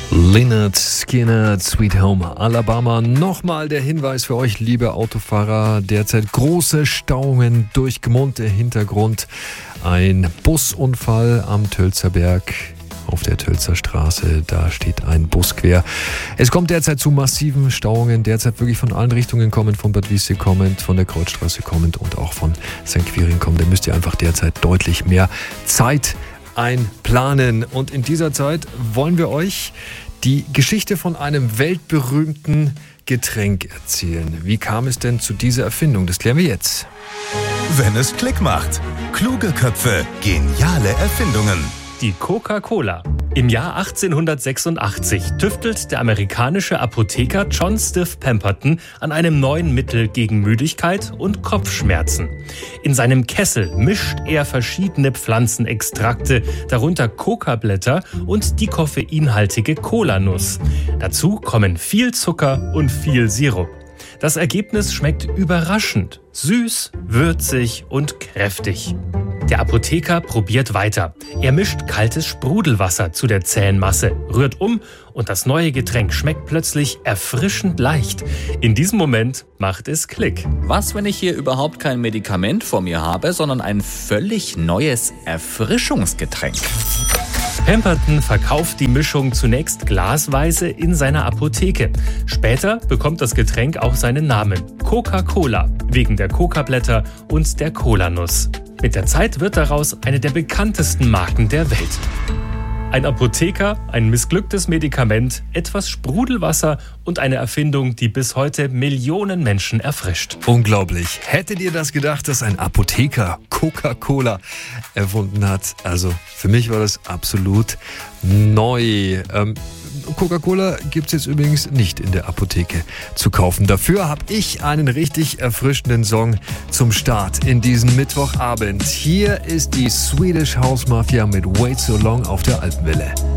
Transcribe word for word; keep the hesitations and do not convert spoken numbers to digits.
Lynyrd Skynyrd, Sweet Home Alabama. Nochmal der Hinweis für euch, liebe Autofahrer. Derzeit große Stauungen durch Gmund. Der Hintergrund: ein Busunfall am Tölzer Berg. Auf der Tölzer Straße, da steht ein Bus quer. Es kommt derzeit zu massiven Stauungen, derzeit wirklich von allen Richtungen kommend, von Bad Wiessee kommend, von der Kreuzstraße kommend und auch von Sankt Quirin kommend. Da müsst ihr einfach derzeit deutlich mehr Zeit einplanen. Und in dieser Zeit wollen wir euch die Geschichte von einem weltberühmten Getränk erzählen. Wie kam es denn zu dieser Erfindung? Das klären wir jetzt. Wenn es Klick macht. Kluge Köpfe, geniale Erfindungen. Die Coca-Cola. Im Jahr achtzehnhundertsechsundachtzig tüftelt der amerikanische Apotheker John Stith Pemberton an einem neuen Mittel gegen Müdigkeit und Kopfschmerzen. In seinem Kessel mischt er verschiedene Pflanzenextrakte, darunter Coca-Blätter und die koffeinhaltige Cola-Nuss. Dazu kommen viel Zucker und viel Sirup. Das Ergebnis schmeckt überraschend, süß, würzig und kräftig. Der Apotheker probiert weiter. Er mischt kaltes Sprudelwasser zu der zähen Masse, rührt um und das neue Getränk schmeckt plötzlich erfrischend leicht. In diesem Moment macht es Klick. Was, wenn ich hier überhaupt kein Medikament vor mir habe, sondern ein völlig neues Erfrischungsgetränk? Pemberton verkauft die Mischung zunächst glasweise in seiner Apotheke. Später bekommt das Getränk auch seinen Namen: Coca-Cola, wegen der Coca-Blätter und der Cola-Nuss. Mit der Zeit wird daraus eine der bekanntesten Marken der Welt. Ein Apotheker, ein missglücktes Medikament, etwas Sprudelwasser und eine Erfindung, die bis heute Millionen Menschen erfrischt. Unglaublich. Hättet ihr das gedacht, dass ein Apotheker Coca-Cola erfunden hat? Also für mich war das absolut neu. Ähm, Coca-Cola gibt es jetzt übrigens nicht in der Apotheke zu kaufen. Dafür habe ich einen richtig erfrischenden Song zum Start in diesen Mittwochabend. Hier ist die Swedish House Mafia mit Wait So Long auf der Alpenwelle.